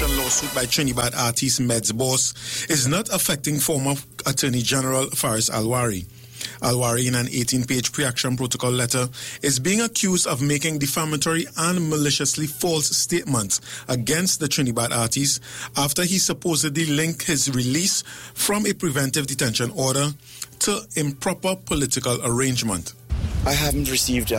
defamation lawsuit by Trinidad artist Meds Boss is not affecting former Attorney General Faris Alwari. Alwari, in an 18-page pre-action protocol letter, is being accused of making defamatory and maliciously false statements against the Trinidad artist after he supposedly linked his release from a preventive detention order to improper political arrangement. I haven't received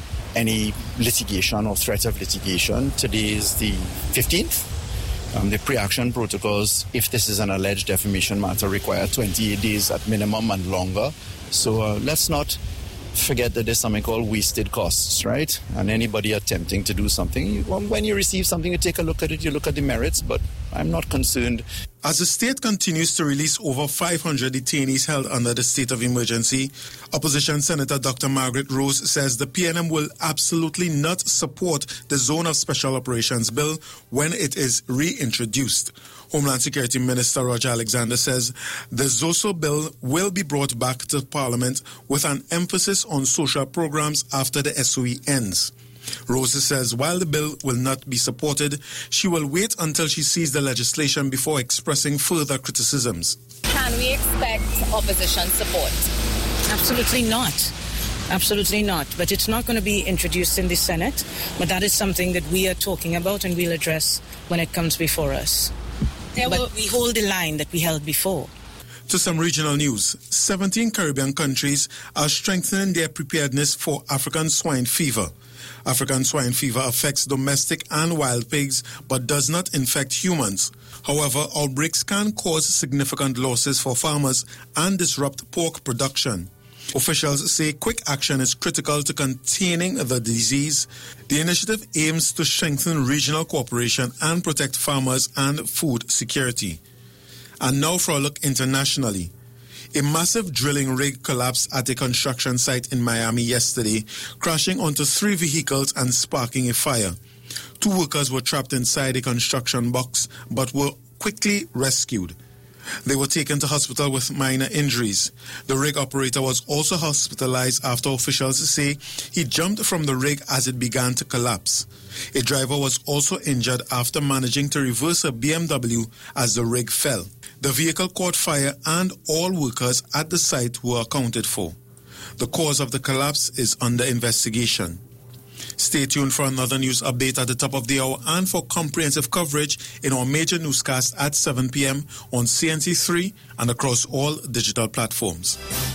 any litigation or threat of litigation. Today is the 15th. The pre-action protocols, if this is an alleged defamation matter, require 28 days at minimum and longer. So let's not forget that there's something called wasted costs, right? And anybody attempting to do something, when you receive something, you take a look at it, you look at the merits, but I'm not concerned. As the state continues to release over 500 detainees held under the state of emergency, Opposition Senator Dr. Margaret Rose says the PNM will absolutely not support the Zone of Special Operations bill when it is reintroduced. Homeland Security Minister Roger Alexander says the ZOSO bill will be brought back to Parliament with an emphasis on social programs after the SOE ends. Rose says while the bill will not be supported, she will wait until she sees the legislation before expressing further criticisms. Can we expect opposition support? Absolutely not. Absolutely not. But it's not going to be introduced in the Senate. But that is something that we are talking about and we'll address when it comes before us. But we hold the line that we held before. To some regional news, 17 Caribbean countries are strengthening their preparedness for African swine fever. African swine fever affects domestic and wild pigs but does not infect humans. However, outbreaks can cause significant losses for farmers and disrupt pork production. Officials say quick action is critical to containing the disease. The initiative aims to strengthen regional cooperation and protect farmers and food security. And now for a look internationally. A massive drilling rig collapsed at a construction site in Miami yesterday, crashing onto 3 vehicles and sparking a fire. 2 workers were trapped inside a construction box but were quickly rescued. They were taken to hospital with minor injuries. The rig operator was also hospitalized after officials say he jumped from the rig as it began to collapse. A driver was also injured after managing to reverse a BMW as the rig fell. The vehicle caught fire and all workers at the site were accounted for. The cause of the collapse is under investigation. Stay tuned for another news update at the top of the hour and for comprehensive coverage in our major newscast at 7 p.m. on CNC3 and across all digital platforms.